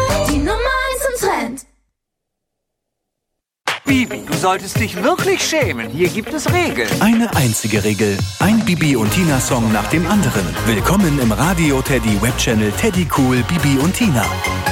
Die Nummer 1 im Trend. Bibi, du solltest dich wirklich schämen. Hier gibt es Regeln. Eine einzige Regel. Ein Bibi und Tina Song nach dem anderen. Willkommen im Radio Teddy Webchannel Teddy Cool Bibi und Tina.